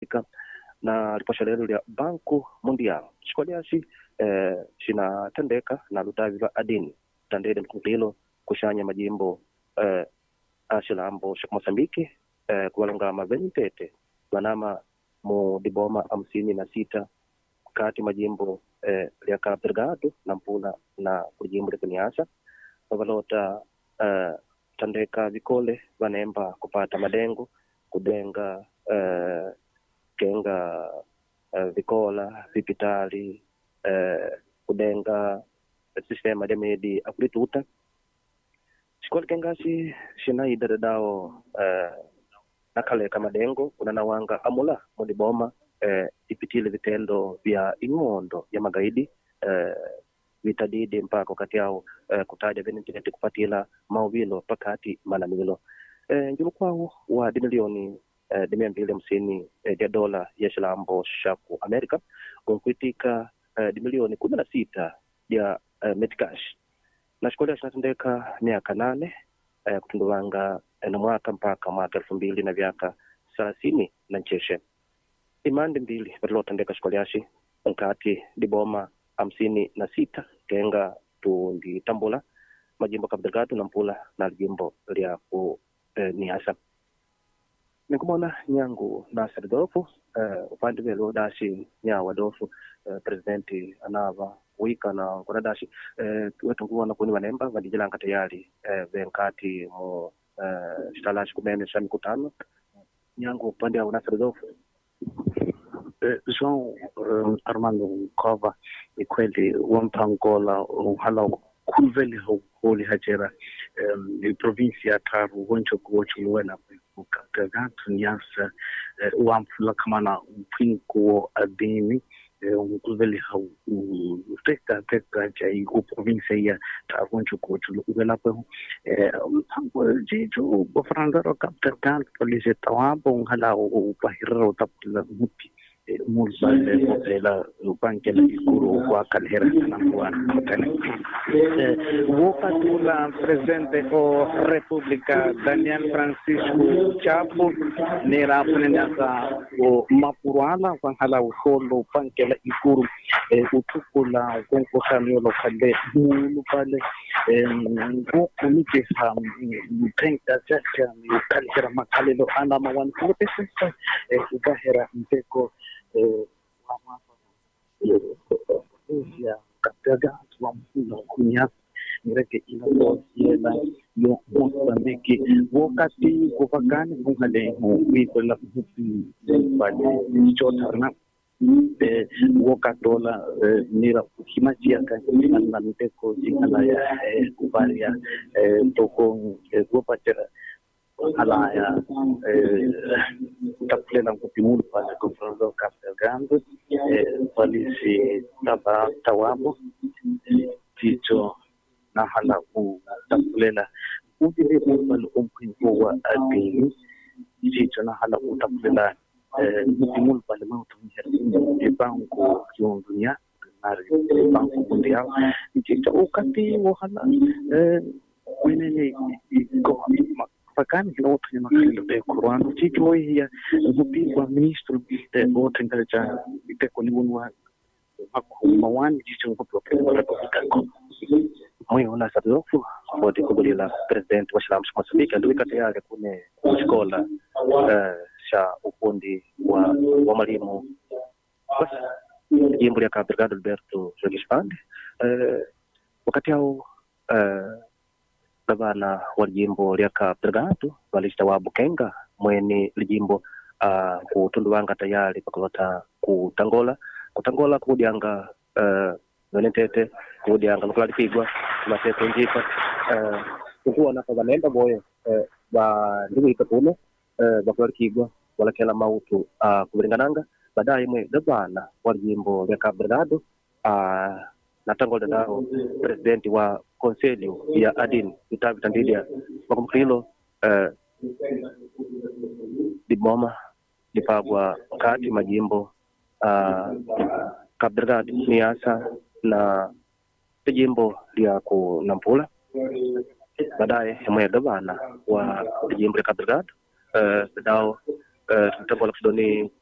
Amerika na ripasha lero lya Banco Mundial. Shikoliashi shinatendeka na lutavi va adini tandede mkulilo kushanya majimbo ashilambo shak Mosambiki kuwalonga maveni tete wanama mu diboma 56 kati majimbo lya Cabo Delgado na Mpula na kujimbo lya Niassa wavalota tandeka vikole vanemba kupata madengo kudenga kenga vikola vipitali kudenga sistema de medi akulituta shikoli kengasi shinaida dadao nakale kama dengo unanawanga amula mudiboma ipitile vitendo vya ingondo ya magaidi vitadidi mpaka wakati yao kutaja venitete kupatila mauvilo pakati malamilo njulu kwao wa dimilioni $250 ya shilambo shaku Amerika kunkuitika dimilioni 16 ya metcash na shikolia shinatendeka miaka 8 kutunduvanga na mwaka mpaka mwaka 2030 na ncheshe imandi mbili batilotendeka shikoliashi nkati diboma 56 kenga tunditambula majimbo Cabo Delgado na Mpula na jimbo lya ku Niassa nikumona nyangu Nasser Dofu upande velo dashi nyawa Dofu presidenti anava wika na kuna dashi wetu kuona kuni wanemba vadijilanga tayari venkati mu stalashi kumeme sha mikutano nyangu upande wa Nasser Dofu. João Armando Kova ni kweli wampangola hala kulveli holi hajera provinsia taru honcho kuochuluwena kagatu Niassa wamfula kamana mpinko adini kulveli hau teka jai ku provinsia ya taru honcho kuochuluwena po mpango jijo bofrandaro kaptergan polisi tawabo hala upahirro tapula mupi mulbale modela upankela ikuru kwa kalhera na mwana tena wakatula presidente o República Daniel Francisco Chapo nera punenyaza o mapuruala kwa hala usolo upankela ikuru utukula konkosanyo lokale mulubale ngokumike ham tenka chacha ni kalhera makalelo ana mawan kupesa ubahera mpeko ya kataga tuamfuna kunya nireke ilo yela yo Mozambique wakati kufakani kungale wiko la fupi bali chotarna wakatola nira kimachia kana mpeko jingala ya kubaria toko kupatera alaya taplela kupimulu pale konfronto Cabo polisi tawabo ticho na hala taplela udile pale umpingo wa adini ticho na hala taplela kupimulu pale mautumia banko dunia na banko mundial ticho ukati wahala wenene iko fakani kilo tuna kilo de Quran chicho ya kupigwa ministro wote ngalacha itekoniwa mawan chicho kwa kwa moyo na sadofu wote kubulila president wa Shilambo Mozambique ndio tayari kune shikola sha ufundi wa mwalimu basi jimbo la Cabo Delgado Alberto Joguespande wakati hao gavana wa jimbo lya Cabo Delgado balista wa Bukenga mwene lijimbo kutunduwanga tayari pakalota kutangola kudianga venetete kudianga lukalipigwa matete njipa kukuona kwa vanemba boye ba ndiwi ikatuno bakulikigwa wala kela mautu kulingananga baadaye mwe gavana wa jimbo lya Cabo Delgado natangola dao presidenti wa Conselho ya adini itavi tandidia wakumkilo diboma dipagwa kati majimbo Cabo Delgado Niassa na jimbo lya ku Nampula baadaye mwe gavana wa jimbo la Cabo Delgado dao tutambola kudoni